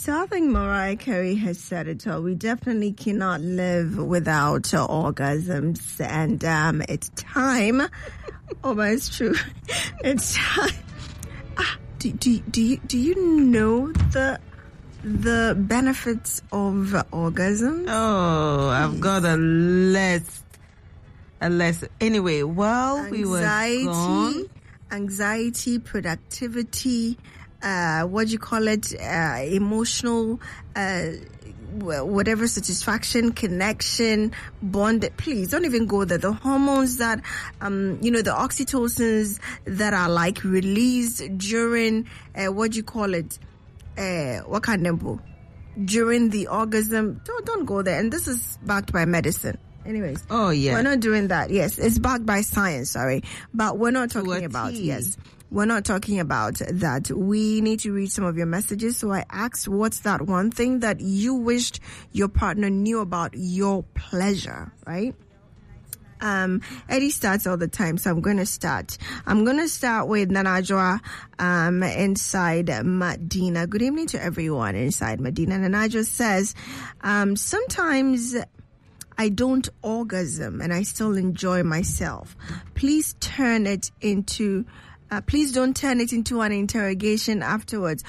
So I think Mariah Carey has said it all. We definitely cannot live without orgasms, and it's time. Oh, but it's true. It's time. Do you know the benefits of orgasms? Oh, I've got a list. Anyway, while we were gone, anxiety, productivity, what do you call it? Emotional, whatever, satisfaction, connection, bond. Please don't even go there. The hormones that, the oxytocins that are like released during, what do you call it? What kind of during the orgasm? Don't go there. And this is backed by medicine. Anyways. Oh, yeah. We're not doing that. Yes, it's backed by science, sorry. But we're not talking about, we're not talking about that. We need to read some of your messages. So I asked, what's that one thing that you wished your partner knew about your pleasure, right? Eddie starts all the time, so I'm going to start. I'm going to start with Nanajwa, inside Medina. Good evening to everyone inside Medina. Nanajwa says, sometimes I don't orgasm and I still enjoy myself. Please don't turn it into an interrogation afterwards.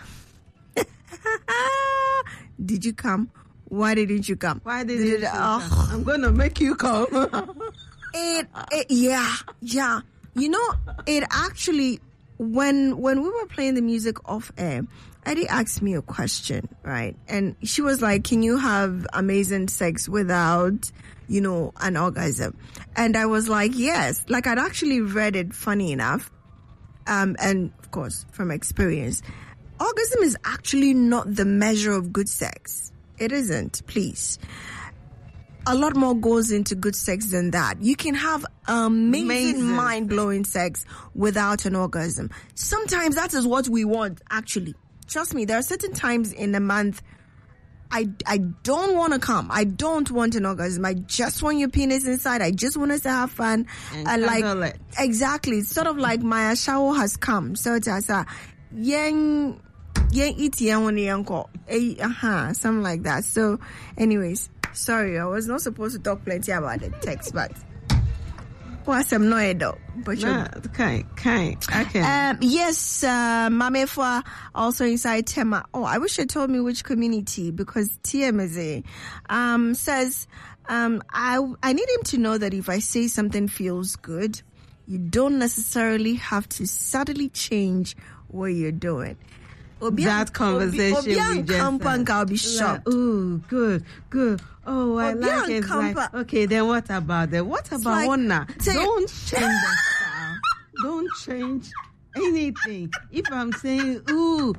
Did you come? Why didn't you come? Why didn't you come? I'm going to make you come. Yeah. You know, it actually, when we were playing the music off air, Eddie asked me a question, right? And she was like, can you have amazing sex without, an orgasm? And I was like, yes. Like, I'd actually read it, funny enough. And of course, from experience, orgasm is actually not the measure of good sex. It isn't, please. A lot more goes into good sex than that. You can have amazing mind-blowing sex without an orgasm. Sometimes that is what we want, actually. Trust me, there are certain times in a month I don't want to come. I don't want an orgasm. I just want your penis inside. I just want us to have fun. And like it. Exactly. It's sort of like my shower has come. So it's yang eat something like that. So anyways, sorry, I was not supposed to talk plenty about the text, but what's some noise though? But okay. Yes, Mamefwa also inside Tema. Oh, I wish you told me which community, because TMZ says I need him to know that if I say something feels good, you don't necessarily have to suddenly change what you're doing. That conversation we just had. I'll be shocked. Ooh, good. Oh, I like it. Like, okay, then what about that? What about like, one now? Don't change the style. Don't change anything. If I'm saying ooh.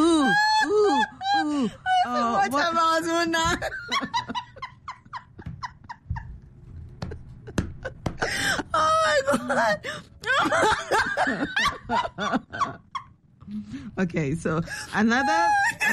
What about one now? Oh my God. Okay, so another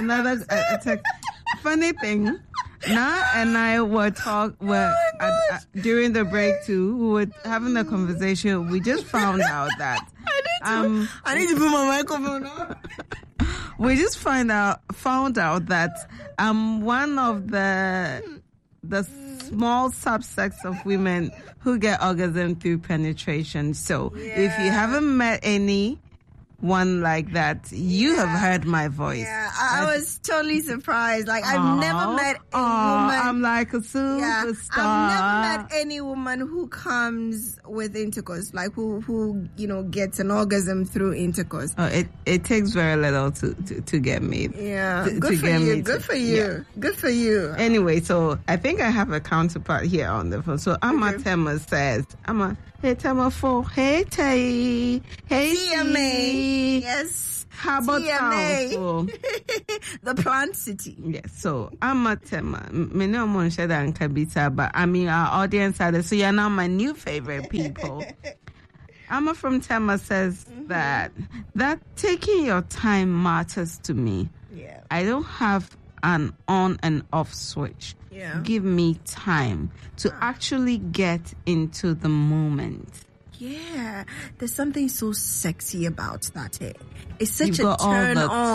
funny thing. Na and I were during the break too. We were having a conversation. We just found out that I need to put my microphone on. We just found out that one of the small subsects of women who get orgasm through penetration. So if you haven't met anyone like that, you have heard my voice. Yeah, I was totally surprised. Like, I've never met a woman. I'm like a superstar. I've never met any woman who comes with intercourse, like who gets an orgasm through intercourse. Oh, it takes very little to get me. Yeah, good for you. Good for you. Anyway, so I think I have a counterpart here on the phone. So Amatema says, hey Temafo, hey Tay, hey TMA, yes. How about TMA? The plant city. Yes. So Amatema, me no mon shada and kabita, but I mean our audience are so you're now my new favorite people. Amma from Tema says that taking your time matters to me. Yeah. I don't have an on and off switch. Yeah. Give me time to actually get into the moment. Yeah, there's something so sexy about that. It's such You've a turn on.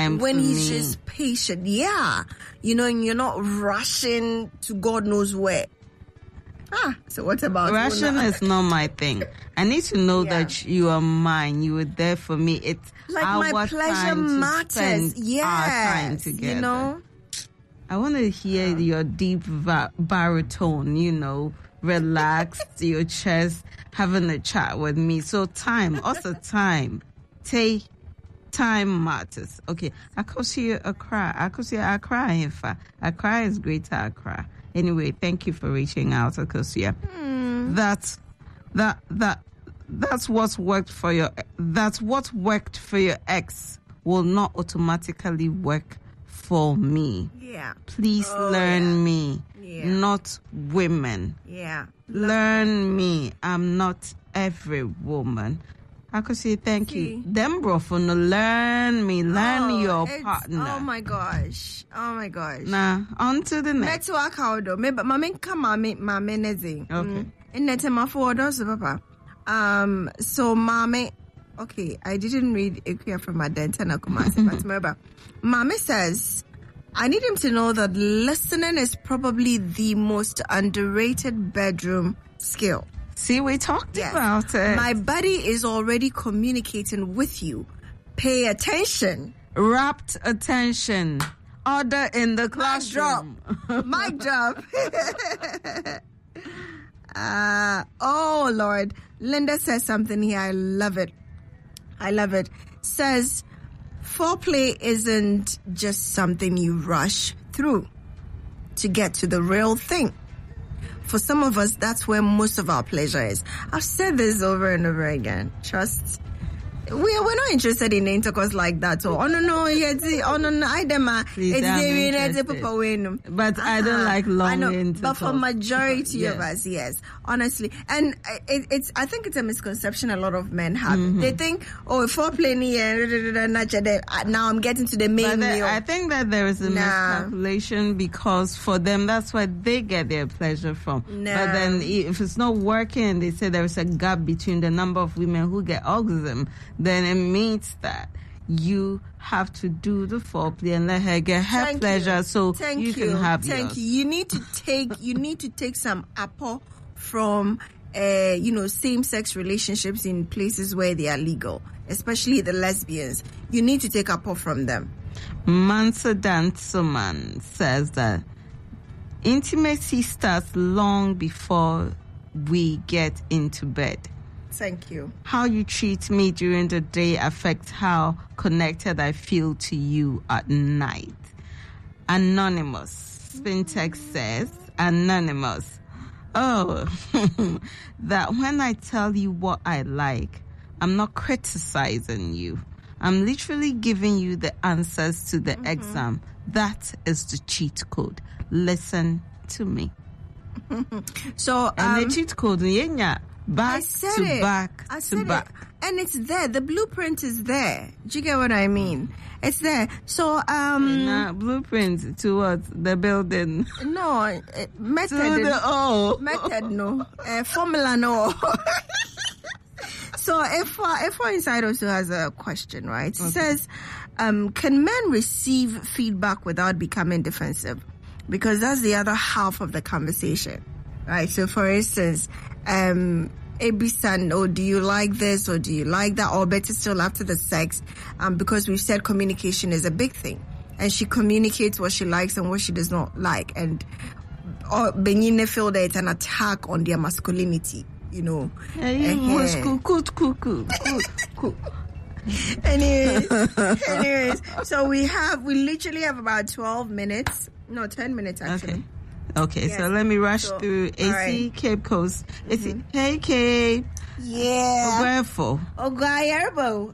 time when for he's me. just patient. Yeah. You know, and you're not rushing to God knows where. So what about Russian Una? is not my thing. I need to know Yeah. that you are mine. You were there for me. It's Like our my pleasure time to matters. spend Yes. our time together. You know? I want to hear your deep baritone, you know, relaxed, your chest, having a chat with me. So time, also time. Time matters. Okay. Akosia Accra. Akosia Accra, in fact. Accra is Greater Accra. Anyway, thank you for reaching out, Akosia. That's what worked for your ex will not automatically work for me. Yeah. Please learn me, Yeah. not women. Yeah. Learn me. I'm not every woman. I could say thank you. Them brofo, learn me. Learn your partner. Oh my gosh. Nah, on to the next. Let's work out though. Maybe mame nezi. Okay. In net ma forward also papa. So mame, okay, I didn't read Ikuya from Adenta na Kumasi, but remember, mame says, I need him to know that listening is probably the most underrated bedroom skill. See, we talked about it. My buddy is already communicating with you. Pay attention. Rapt attention. Order in the classroom. Mic drop. Oh, Lord. Linda says something here. I love it. Says, foreplay isn't just something you rush through to get to the real thing. For some of us, that's where most of our pleasure is. I've said this over and over again. Trust. We're not interested in intercourse like that. So, But I don't like long intercourse. But for majority of us, yes, honestly, and I think it's a misconception a lot of men have. Mm-hmm. They think, foreplay now I'm getting to the main meal. I think that there is a miscalculation because for them that's where they get their pleasure from. But then if it's not working, they say there is a gap between the number of women who get orgasm, then it means that you have to do the foreplay and let her get her pleasure so you can have yours. Thank you. You need to take some apple from same-sex relationships in places where they are legal, especially the lesbians. You need to take apple from them. Mansa Dansuman says that intimacy starts long before we get into bed. Thank you. How you treat me during the day affects how connected I feel to you at night. Anonymous. Spintex says, Anonymous. Oh, that when I tell you what I like, I'm not criticizing you. I'm literally giving you the answers to the exam. That is the cheat code. Listen to me. So, and the cheat code, back to back to back. And it's there. The blueprint is there. Do you get what I mean? It's there. So, blueprint to what? The building? No, method. To the method, no. Formula, no. So, F4 Inside also has a question, right? It says, can men receive feedback without becoming defensive? Because that's the other half of the conversation, right? So, for instance, Ebisan, do you like this or do you like that? Or better still, after the sex, because we've said communication is a big thing. And she communicates what she likes and what she does not like. And Benine feel that it's an attack on their masculinity, you know. Cool. Anyways, so we literally have about 12 minutes. No, 10 minutes actually. Okay, yes. So let me rush through AC right. Cape Coast. AC, hey Cape. Yeah. Ogayerbo.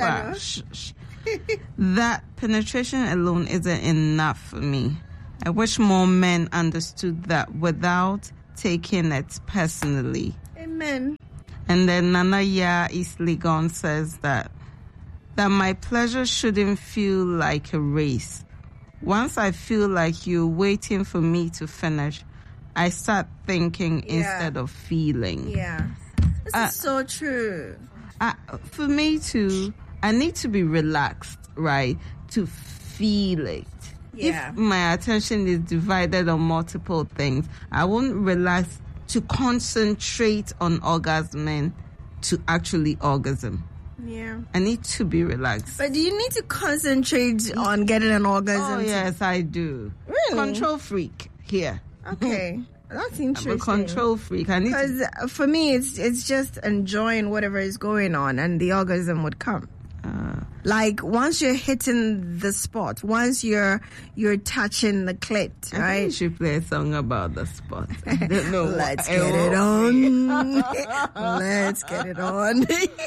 That penetration alone isn't enough for me. I wish more men understood that without taking it personally. Amen. And then Nanaya East Legon says that my pleasure shouldn't feel like a race. Once I feel like you're waiting for me to finish, I start thinking instead of feeling. Yeah. This is so true. For me too, I need to be relaxed, right? to feel it. Yeah. If my attention is divided on multiple things, I won't relax to concentrate on orgasming to actually orgasm. Yeah. I need to be relaxed. But do you need to concentrate on getting an orgasm? Oh, yes, I do. Really? Control freak here. Okay. That's interesting. I'm a control freak. I need to... Because for me, it's just enjoying whatever is going on, and the orgasm would come. Like once you're hitting the spot, once you're touching the clit, I right? think you should play a song about the spot. I don't know. Let's get it on. Let's get it on.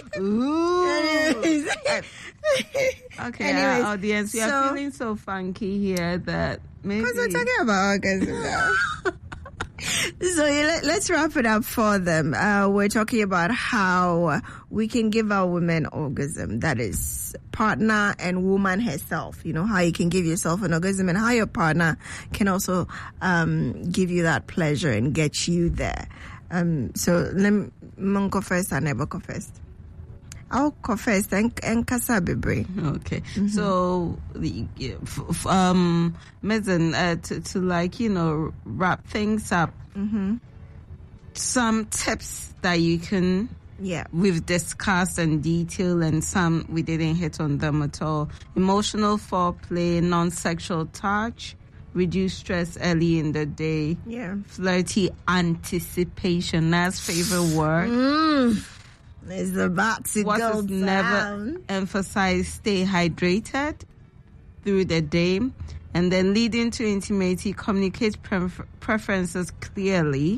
Ooh. Okay, Anyways, our audience, we are so- feeling so funky here that maybe... Because we're talking about orgasm now. So let's wrap it up for them. We're talking about how we can give our women orgasm. That is partner and woman herself. You know, how you can give yourself an orgasm and how your partner can also give you that pleasure and get you there. So let me go first and Ebo go first. I'll go first and Kasa Bebre. Okay. So, Mezen, to like, you know, wrap things up, some tips that you can, we've discussed in detail, and some we didn't hit on them at all. Emotional foreplay, non-sexual touch, reduce stress early in the day, flirty anticipation, that's favorite word. It's about to What go is down. never emphasized, stay hydrated through the day, and then leading to intimacy, communicate preferences clearly.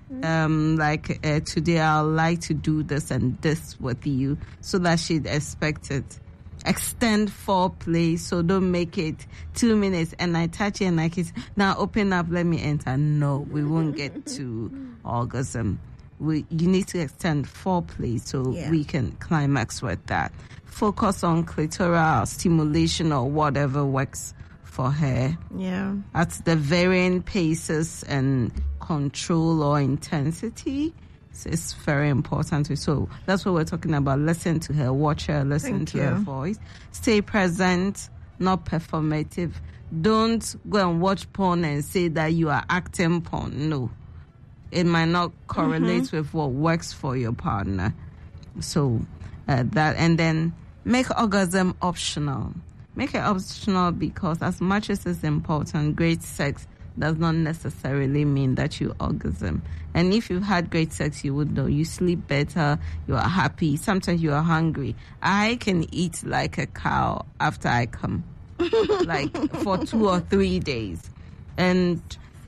Like today I'd like to do this and this with you, so that she'd expect it. Extend foreplay, so don't make it 2 minutes and I touch it and I kiss. Now open up, let me enter. No, we won't get to orgasm. You need to extend foreplay so we can climax with that. Focus on clitoral stimulation or whatever works for her. Yeah. At the varying paces and control or intensity. So it's very important. So that's what we're talking about. Listen to her, watch her, listen to her voice. Stay present, not performative. Don't go and watch porn and say that you are acting porn. No. It might not correlate with what works for your partner. So that, and then make orgasm optional. Make it optional because as much as it's important, great sex does not necessarily mean that you orgasm. And if you've had great sex, you would know. You sleep better, you are happy, sometimes you are hungry. I can eat like a cow after I come, like for 2 or 3 days. And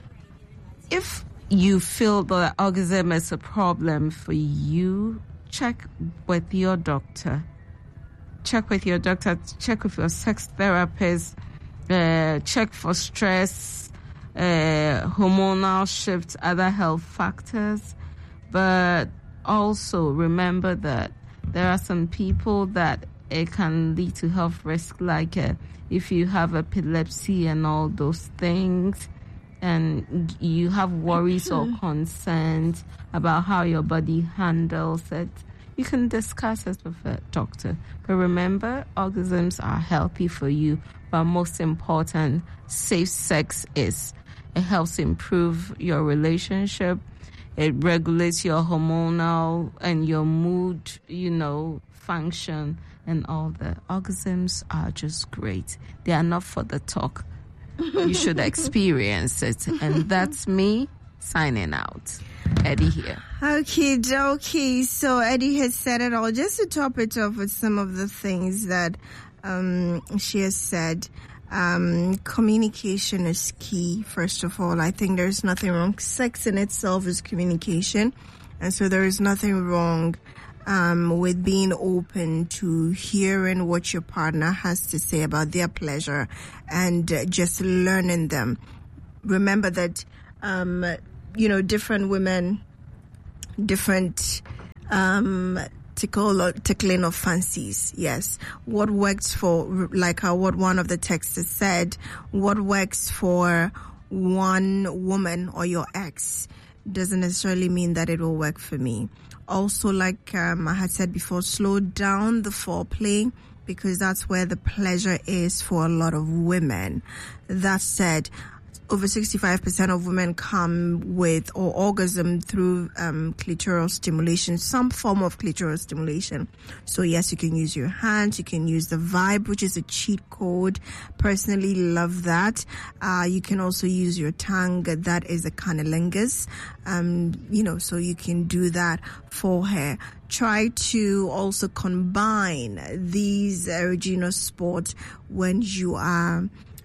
if you feel that orgasm is a problem for you, check with your doctor. Check with your doctor, check with your sex therapist, check for stress, hormonal shifts, other health factors. But also remember that there are some people that it can lead to health risk, like if you have epilepsy and all those things, and you have worries or concerns about how your body handles it, you can discuss it with a doctor. But remember, orgasms are healthy for you, but most important, safe sex is. It helps improve your relationship. It regulates your hormonal and your mood, function and all that. Orgasms are just great. They are not for the talk. You should experience it. And that's me signing out. Eddie here. Okay. So Eddie has said it all. Just to top it off with some of the things that she has said. Communication is key. First of all, I think there's nothing wrong. Sex in itself is communication. And so there is nothing wrong with being open to hearing what your partner has to say about their pleasure and just learning them. Remember that, different women, different tickling of fancies. Yes. What works for, like what one of the texters said, what works for one woman or your ex doesn't necessarily mean that it will work for me. Also, like I had said before, slow down the foreplay because that's where the pleasure is for a lot of women. That said, over 65% of women come with or orgasm through clitoral stimulation, some form of clitoral stimulation. So yes, you can use your hands, you can use the Vibe, which is a cheat code. Personally love that. You can also use your tongue, that is a cunnilingus. So you can do that for her. Try to also combine these erogenous sports when you are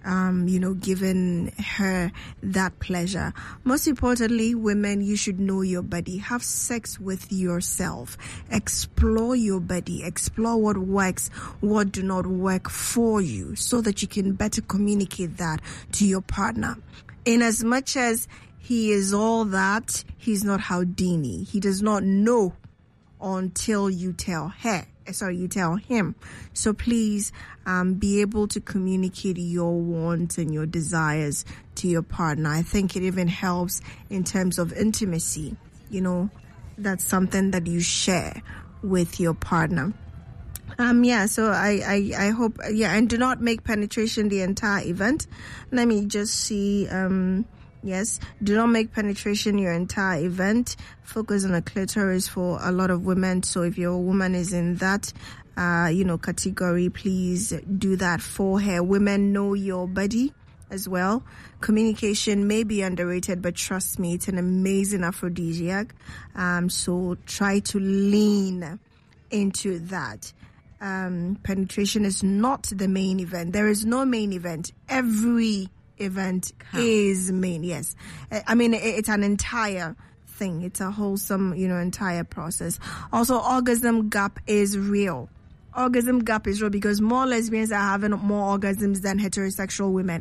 giving her that pleasure. Most importantly, women, you should know your body. Have sex with yourself. Explore your body. Explore what works, what do not work for you, so that you can better communicate that to your partner. In as much as he is all that, he's not Houdini. He does not know until you tell you tell him. So please be able to communicate your wants and your desires to your partner. I think it even helps in terms of intimacy. That's something that you share with your partner. So I hope, and do not make penetration the entire event. Let me just see, yes, do not make penetration your entire event. Focus on the clitoris for a lot of women. So if your woman is in that, category, please do that for her. Women, know your body as well. Communication may be underrated, but trust me, it's an amazing aphrodisiac. So try to lean into that. Penetration is not the main event. There is no main event. Every event is main. Yes. It's an entire thing. It's a wholesome, entire process. Also, orgasm gap is real. Orgasm gap is real because more lesbians are having more orgasms than heterosexual women.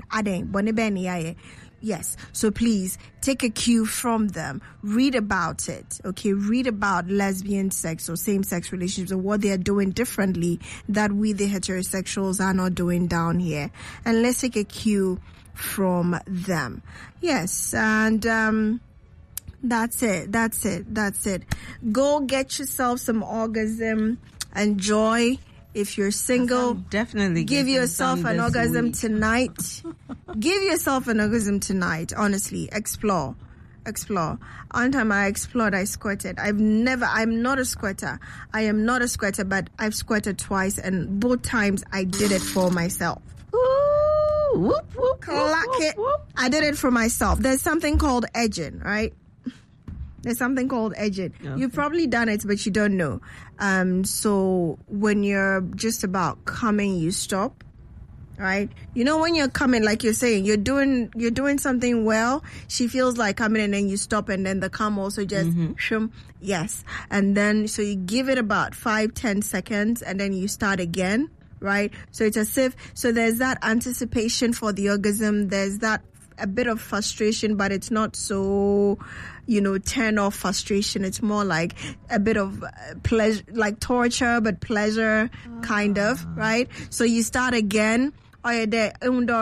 Yes. So please take a cue from them. Read about it. Okay. Read about lesbian sex or same-sex relationships and what they are doing differently that we, the heterosexuals, are not doing down here. And let's take a cue from them. Yes. And, that's it. Go get yourself some orgasm. Enjoy. If you're single, definitely give yourself an orgasm tonight. Give yourself an orgasm tonight. Honestly, explore. One time I explored, I squirted. I'm not a squirter. I am not a squirter, but I've squirted twice, and both times I did it for myself. Ooh, whoop, whoop, Clack whoop, it. whoop. I did it for myself. There's something called edging, right? There's something called edging. Okay. You've probably done it, but you don't know. So when you're just about coming, you stop, right? When you're coming, like you're saying, you're doing something well. She feels like coming, and then you stop, and then the come also just shum. Yes. And then, so you give it about 5-10 seconds, and then you start again, right? So it's as if, so there's that anticipation for the orgasm. There's that a bit of frustration, but it's not so, turn off frustration. It's more like a bit of pleasure, like torture, but pleasure, kind of, right? So you start again. Give it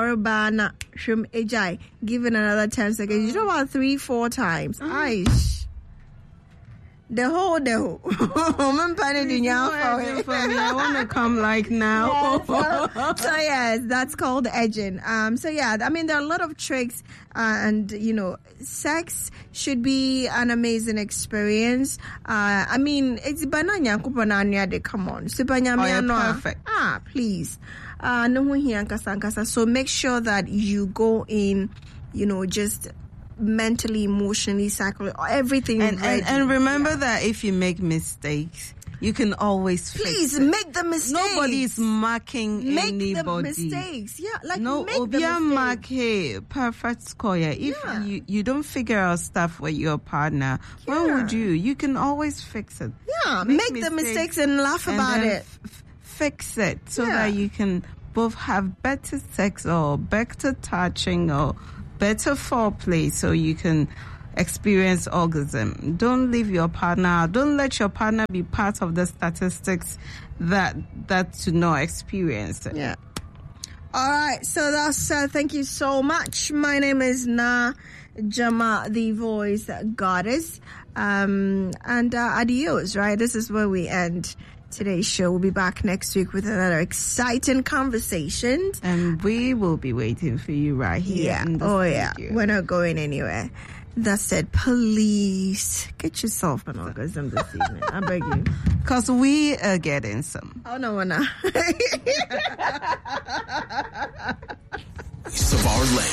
another 10 seconds. You do about 3-4 times. Aish. The whole. I want to come like now. So yes, that's called edging. There are a lot of tricks, and sex should be an amazing experience. It's banana come on. Perfect. Please. So make sure that you go in, just mentally, emotionally, psychologically, everything. And remember that if you make mistakes, you can always fix it. Make the mistakes. Nobody is marking anybody. The mistakes. Yeah, make the mistakes. Perfect score. If you don't figure out stuff with your partner, when would you? You can always fix it. Yeah, make the mistakes and laugh about it. Fix it so that you can both have better sex or better touching or better foreplay, so you can experience orgasm. Don't leave your partner out. Don't let your partner be part of the statistics that to not experience it. Yeah. All right. So that's thank you so much. My name is Na Jama, the voice goddess. And adios. Right. This is where we end today's show. We'll be back next week with another exciting conversation. And we will be waiting for you right here. In the studio. We're not going anywhere. That said, please get yourself an orgasm this evening. I beg you. Because we are getting some. Oh, no, we're not. Of our land.